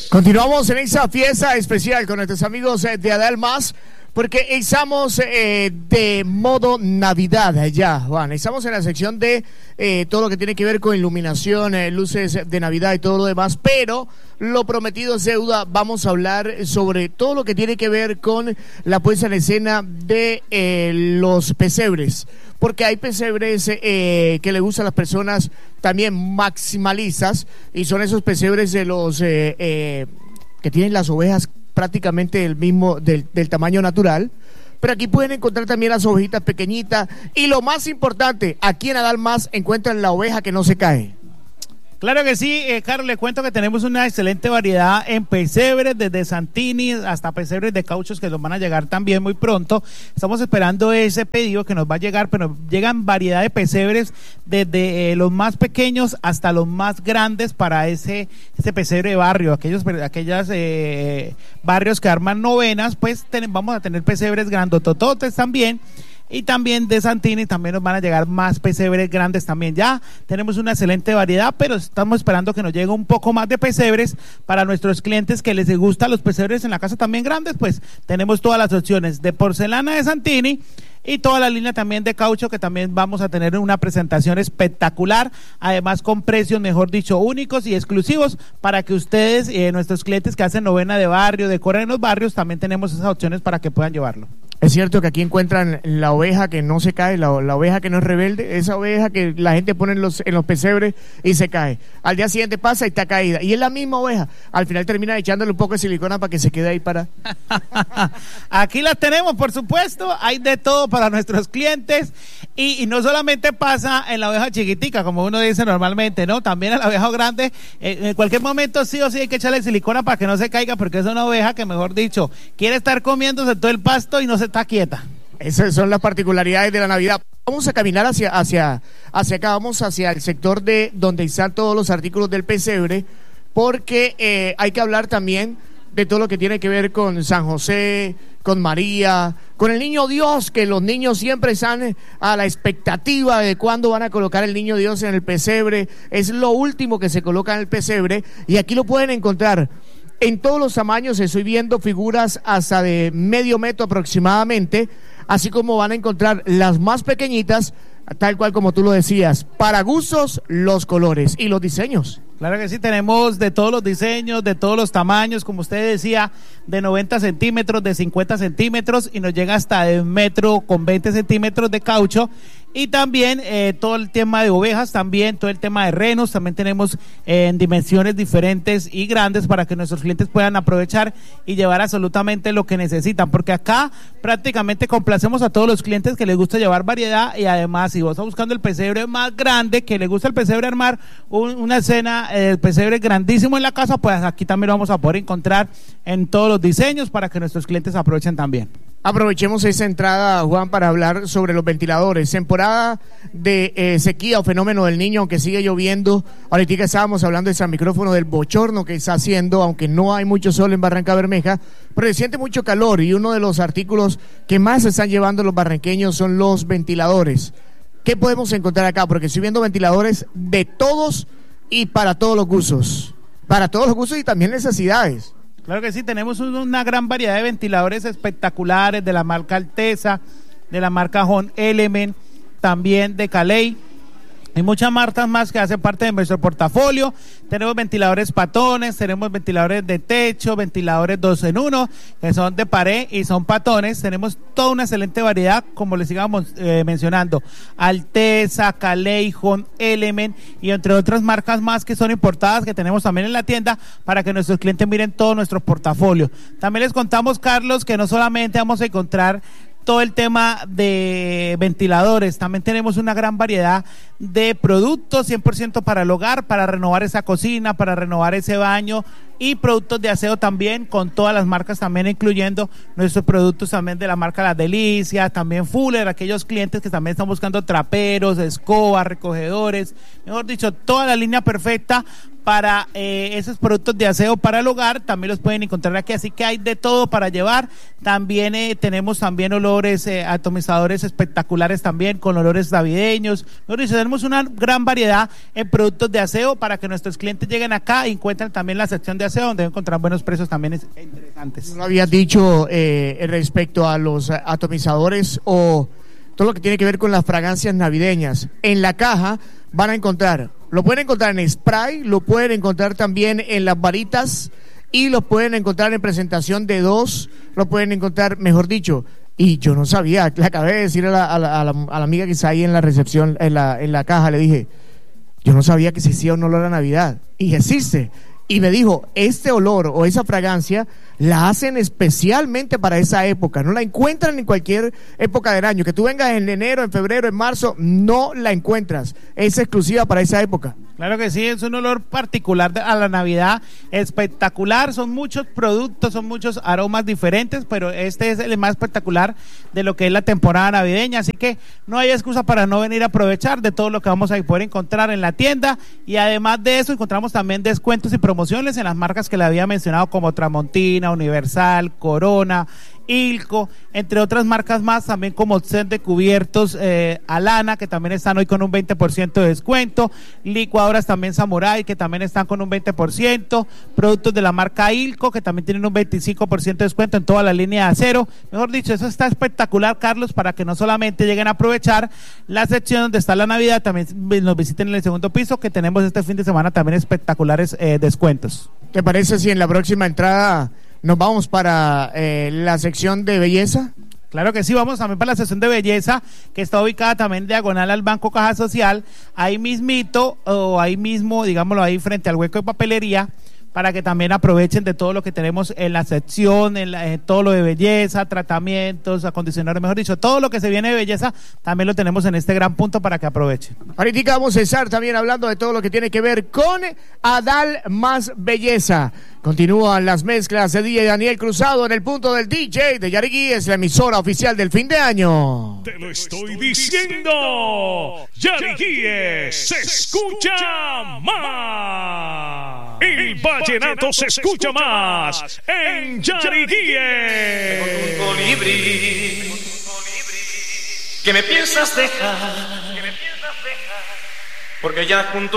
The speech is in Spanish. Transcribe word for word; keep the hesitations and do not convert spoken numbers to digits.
Continuamos en esa fiesta especial con nuestros amigos de Adelmas, porque estamos eh, de modo Navidad ya, Juan. Estamos en la sección de eh, todo lo que tiene que ver con iluminación, eh, luces de Navidad y todo lo demás, pero lo prometido es deuda. Vamos a hablar sobre todo lo que tiene que ver con la puesta en escena de eh, los pesebres, porque hay pesebres eh, que le gustan a las personas también maximalistas, y son esos pesebres de los eh, eh, que tienen las ovejas prácticamente del mismo, del, del tamaño natural, pero aquí pueden encontrar también las ovejitas pequeñitas, y lo más importante, aquí en Adelmas encuentran la oveja que no se cae. Claro que sí, eh, Carlos, le cuento que tenemos una excelente variedad en pesebres, desde Santini hasta pesebres de cauchos que nos van a llegar también muy pronto. Estamos esperando ese pedido que nos va a llegar, pero llegan variedad de pesebres desde eh, los más pequeños hasta los más grandes para ese, ese pesebre de barrio, aquellos aquellas eh, barrios que arman novenas, pues ten, vamos a tener pesebres grandotototes también. Y también de Santini también nos van a llegar más pesebres grandes también. Ya tenemos una excelente variedad, pero estamos esperando que nos llegue un poco más de pesebres para nuestros clientes que les gustan los pesebres en la casa también grandes. Pues tenemos todas las opciones de porcelana de Santini y toda la línea también de caucho, que también vamos a tener una presentación espectacular, además con precios, mejor dicho, únicos y exclusivos para que ustedes, eh, nuestros clientes que hacen novena de barrio, decoran en los barrios, también tenemos esas opciones para que puedan llevarlo. Es cierto que aquí encuentran la oveja que no se cae, la, la oveja que no es rebelde, esa oveja que la gente pone en los, en los pesebres y se cae. Al día siguiente pasa y está caída. Y es la misma oveja. Al final termina echándole un poco de silicona para que se quede ahí para... Aquí las tenemos, por supuesto. Hay de todo para nuestros clientes. Y, y no solamente pasa en la oveja chiquitica, como uno dice normalmente, ¿no? También en la oveja grande. Eh, en cualquier momento sí o sí hay que echarle silicona para que no se caiga, porque es una oveja que, mejor dicho, quiere estar comiéndose todo el pasto y no se está quieta. Esas son las particularidades de la Navidad. Vamos a caminar hacia, hacia, hacia acá, vamos hacia el sector de donde están todos los artículos del pesebre, porque eh, hay que hablar también de todo lo que tiene que ver con San José, con María, con el Niño Dios, que los niños siempre están a la expectativa de cuándo van a colocar el Niño Dios en el pesebre. Es lo último que se coloca en el pesebre, y aquí lo pueden encontrar en todos los tamaños. Estoy viendo figuras hasta de medio metro aproximadamente, así como van a encontrar las más pequeñitas, tal cual como tú lo decías, para gustos, los colores y los diseños. Claro que sí, tenemos de todos los diseños, de todos los tamaños, como usted decía, de noventa centímetros, de cincuenta centímetros, y nos llega hasta de un metro con veinte centímetros de caucho. Y también eh, todo el tema de ovejas, también todo el tema de renos, también tenemos eh, en dimensiones diferentes y grandes para que nuestros clientes puedan aprovechar y llevar absolutamente lo que necesitan, porque acá prácticamente complacemos a todos los clientes que les gusta llevar variedad. Y además, si vos estás buscando el pesebre más grande, que les gusta el pesebre armar un, una escena, eh, el pesebre grandísimo en la casa, pues aquí también lo vamos a poder encontrar en todos los diseños para que nuestros clientes aprovechen también. Aprovechemos esa entrada, Juan, para hablar sobre los ventiladores. Temporada de eh, sequía o fenómeno del niño, aunque sigue lloviendo. Ahorita estábamos hablando de ese micrófono del bochorno que está haciendo, aunque no hay mucho sol en Barranca Bermeja, pero se siente mucho calor, y uno de los artículos que más se están llevando los barranqueños son los ventiladores. ¿Qué podemos encontrar acá? Porque estoy viendo ventiladores de todos y para todos los gustos. Para todos los gustos y también necesidades. Claro que sí, tenemos una gran variedad de ventiladores espectaculares de la marca Alteza, de la marca Home Element, también de Caley. Hay muchas marcas más que hacen parte de nuestro portafolio. Tenemos ventiladores patones, tenemos ventiladores de techo, ventiladores dos en uno, que son de pared y son patones. Tenemos toda una excelente variedad, como les íbamos eh, mencionando. Alteza, Caley, Home Element, y entre otras marcas más que son importadas, que tenemos también en la tienda, para que nuestros clientes miren todo nuestro portafolio. También les contamos, Carlos, que no solamente vamos a encontrar todo el tema de ventiladores, también tenemos una gran variedad de productos cien por ciento para el hogar, para renovar esa cocina, para renovar ese baño, y productos de aseo también, con todas las marcas también, incluyendo nuestros productos también de la marca Las Delicias, también Fuller, aquellos clientes que también están buscando traperos, escobas, recogedores, mejor dicho, toda la línea perfecta para eh, esos productos de aseo para el hogar, también los pueden encontrar aquí, así que hay de todo para llevar. También eh, tenemos también olores, eh, atomizadores espectaculares también, con olores navideños. Nosotros tenemos una gran variedad en productos de aseo para que nuestros clientes lleguen acá y encuentren también la sección de aseo, donde encontrar buenos precios también es interesantes. ¿No habías dicho eh, respecto a los atomizadores o todo lo que tiene que ver con las fragancias navideñas? En la caja van a encontrar, lo pueden encontrar en spray, lo pueden encontrar también en las varitas y lo pueden encontrar en presentación de dos, lo pueden encontrar, mejor dicho, y yo no sabía, le acabé de decir a la, a la, a la, a la amiga que está ahí en la recepción, en la, en la caja, le dije, yo no sabía que existía un olor a Navidad, y existe. Y me dijo, este olor o esa fragancia la hacen especialmente para esa época. No la encuentran en cualquier época del año. Que tú vengas en enero, en febrero, en marzo, no la encuentras. Es exclusiva para esa época. Claro que sí, es un olor particular a la Navidad, espectacular. Son muchos productos, son muchos aromas diferentes, pero este es el más espectacular de lo que es la temporada navideña. Así que no hay excusa para no venir a aprovechar de todo lo que vamos a poder encontrar en la tienda. Y además de eso, encontramos también descuentos y promociones en las marcas que le había mencionado, como Tramontina, Universal, Corona, Ilco, entre otras marcas más, también como set de cubiertos eh, Alana, que también están hoy con un veinte por ciento de descuento, licuadoras también Samurai, que también están con un veinte por ciento, productos de la marca Ilco, que también tienen un veinticinco por ciento de descuento en toda la línea de acero. Mejor dicho, eso está espectacular, Carlos, para que no solamente lleguen a aprovechar la sección donde está la Navidad, también nos visiten en el segundo piso, que tenemos este fin de semana también espectaculares eh, descuentos. ¿Te parece si en la próxima entrada nos vamos para eh, la sección de belleza? Claro que sí, vamos también para la sección de belleza, que está ubicada también diagonal al Banco Caja Social, ahí mismito, o ahí mismo, digámoslo ahí, frente al hueco de papelería, para que también aprovechen de todo lo que tenemos en la sección, en, la, en todo lo de belleza, tratamientos, acondicionadores, mejor dicho, todo lo que se viene de belleza, también lo tenemos en este gran punto para que aprovechen. Ahorita vamos a estar también hablando de todo lo que tiene que ver con Adal Más Belleza. Continúan las mezclas de D J Daniel Cruzado en el punto del D J de Yarigui, es la emisora oficial del fin de año. Te lo estoy diciendo, Yarigui se escucha más. El vallenato se escucha más en Yarigui. Un colibrí que me piensas dejar, porque ya junto